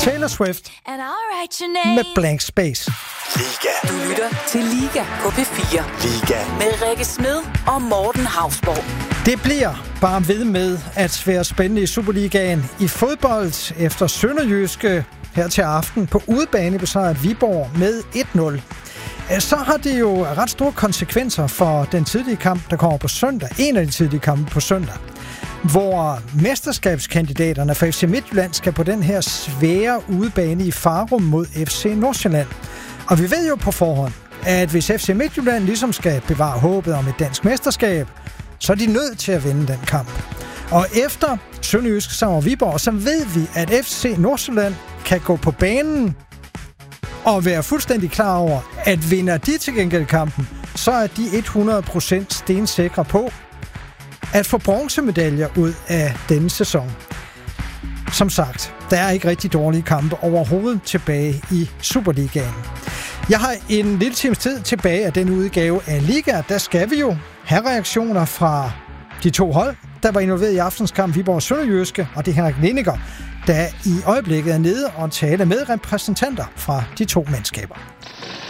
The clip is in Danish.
Taylor Swift med Blank Space. Liga. Du lytter til Liga på P4. Liga. Med Rikke Smed og Morten Hausborg. Det bliver bare ved med at være spændende i Superligaen i fodbold efter SønderjyskE her til aften på udebane besejret Viborg med 1-0. Så har det jo ret store konsekvenser for den tidlige kamp, der kommer på søndag. En af de tidlige kampe på søndag, hvor mesterskabskandidaterne fra FC Midtjylland skal på den her svære udebane i Farum mod FC Nordsjælland. Og vi ved jo på forhånd, at hvis FC Midtjylland ligesom skal bevare håbet om et dansk mesterskab, så er de nødt til at vinde den kamp. Og efter SønderjyskE sammen med Viborg, så ved vi, at FC Nordsjælland kan gå på banen og være fuldstændig klar over, at vinder de til gengæld kampen, så er de 100% stensikre på at få bronzemedaljer ud af denne sæson. Som sagt, der er ikke rigtig dårlige kampe overhovedet tilbage i Superligaen. Jeg har en lille times tid tilbage af den udgave af Liga. Der skal vi jo have reaktioner fra de to hold, der var involveret i aftens kamp Viborg og SønderjyskE, og det er Henrik Lindinger, der i øjeblikket er nede og tale med repræsentanter fra de to mandskaber.